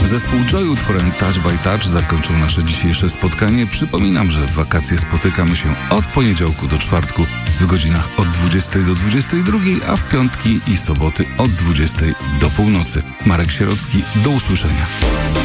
Zespół Joy utworem Touch by Touch zakończył nasze dzisiejsze spotkanie. Przypominam, że w wakacje spotykamy się od poniedziałku do czwartku w godzinach od 20 do 22, a w piątki i soboty od 20 do północy. Marek Sierocki, do usłyszenia.